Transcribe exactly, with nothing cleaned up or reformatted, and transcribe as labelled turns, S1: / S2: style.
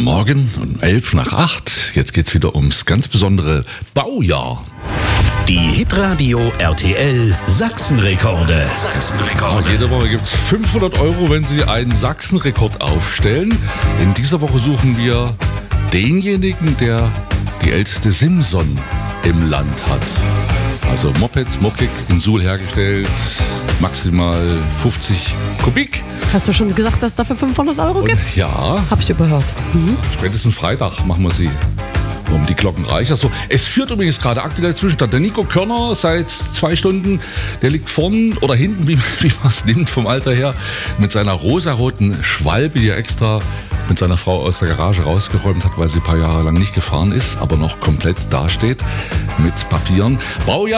S1: Morgen um elf nach acht. Jetzt geht's wieder ums ganz besondere Baujahr.
S2: Die Hitradio R T L Sachsenrekorde.
S1: Sachsenrekorde. Jede Woche gibt's fünfhundert Euro, wenn Sie einen Sachsenrekord aufstellen. In dieser Woche suchen wir denjenigen, der die älteste Simson im Land hat. Also Moped, Mokik in Suhl hergestellt, maximal fünfzig Kubik.
S3: Hast du schon gesagt, dass es dafür fünfhundert Euro
S1: Und
S3: gibt?
S1: ja,
S3: Hab ich überhört. Mhm.
S1: spätestens Freitag machen wir sie um die Glocken reich. Also, es führt übrigens gerade aktuell Zwischenstand. Der Nico Körner seit zwei Stunden, der liegt vorn oder hinten, wie, wie man es nimmt vom Alter her, mit seiner rosaroten Schwalbe, die er extra mit seiner Frau aus der Garage rausgeräumt hat, weil sie ein paar Jahre lang nicht gefahren ist, aber noch komplett dasteht mit Papieren. Baujahr